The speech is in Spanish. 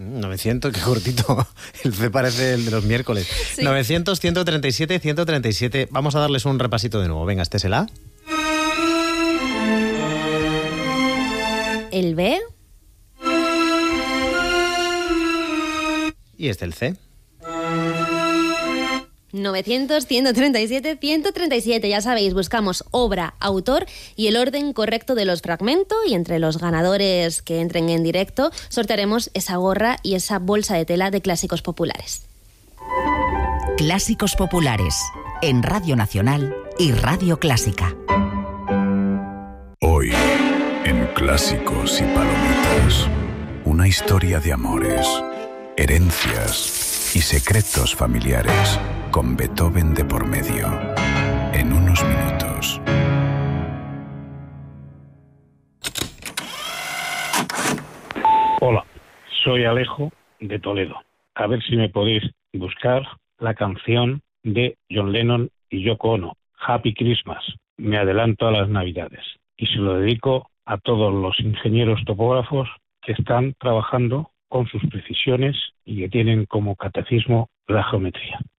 900, qué cortito. El C parece el de los miércoles. Sí. 900, 137, 137. Vamos a darles un repasito de nuevo. Venga, este es el A. El B. Y este el C. 900, 137, 137. Ya sabéis, buscamos obra, autor y el orden correcto de los fragmentos, y entre los ganadores que entren en directo sortearemos esa gorra y esa bolsa de tela de Clásicos Populares. Clásicos Populares, en Radio Nacional y Radio Clásica. Hoy, en Clásicos y Palomitas, una historia de amores, herencias y secretos familiares, con Beethoven de por medio. En unos minutos. Hola, soy Alejo de Toledo. A ver si me podéis buscar la canción de John Lennon y Yoko Ono, Happy Christmas. Me adelanto a las Navidades. Y se lo dedico a todos los ingenieros topógrafos que están trabajando con sus precisiones y que tienen como catecismo la geometría.